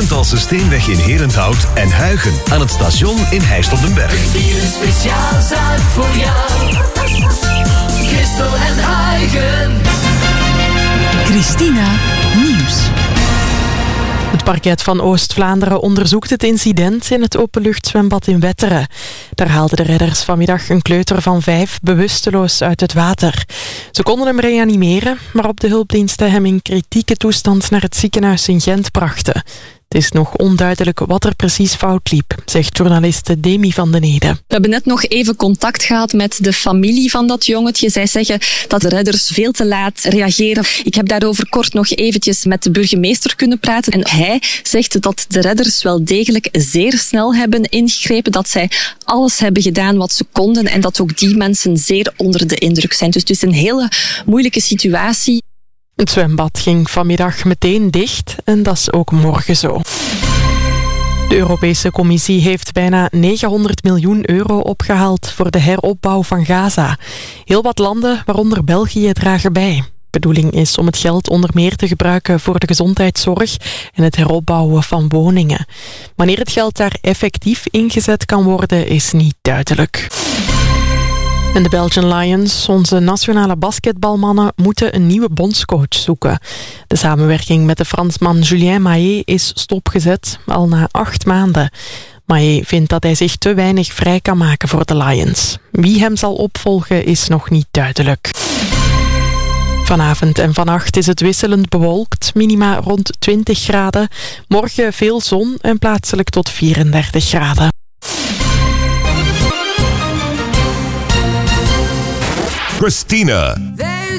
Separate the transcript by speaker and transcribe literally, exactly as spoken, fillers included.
Speaker 1: Herenthalse Steenweg in Herenthout en Huigen aan het station in Heist op den Berg.
Speaker 2: Hier een speciaal zaak voor jou. Christel en Huigen.
Speaker 3: Christina Nieuws.
Speaker 4: Het parket van Oost-Vlaanderen onderzoekt het incident in het openluchtzwembad in Wetteren. Daar haalden de redders vanmiddag een kleuter van vijf bewusteloos uit het water. Ze konden hem reanimeren, maar op de hulpdiensten hem in kritieke toestand naar het ziekenhuis in Gent brachten. Het is nog onduidelijk wat er precies fout liep, zegt journaliste Demi van den Ede.
Speaker 5: We hebben net nog even contact gehad met de familie van dat jongetje. Zij zeggen dat de redders veel te laat reageren. Ik heb daarover kort nog eventjes met de burgemeester kunnen praten. En hij zegt dat de redders wel degelijk zeer snel hebben ingegrepen. Dat zij alles hebben gedaan wat ze konden. En dat ook die mensen zeer onder de indruk zijn. Dus het is een hele moeilijke situatie.
Speaker 4: Het zwembad ging vanmiddag meteen dicht en dat is ook morgen zo. De Europese Commissie heeft bijna negenhonderd miljoen euro opgehaald voor de heropbouw van Gaza. Heel wat landen, waaronder België, dragen bij. De bedoeling is om het geld onder meer te gebruiken voor de gezondheidszorg en het heropbouwen van woningen. Wanneer het geld daar effectief ingezet kan worden, is niet duidelijk. En de Belgian Lions, onze nationale basketbalmannen, moeten een nieuwe bondscoach zoeken. De samenwerking met de Fransman Julien Maillet is stopgezet, al na acht maanden. Maillet vindt dat hij zich te weinig vrij kan maken voor de Lions. Wie hem zal opvolgen is nog niet duidelijk. Vanavond en vannacht is het wisselend bewolkt, minima rond twintig graden. Morgen veel zon en plaatselijk tot vierendertig graden.
Speaker 1: Christina.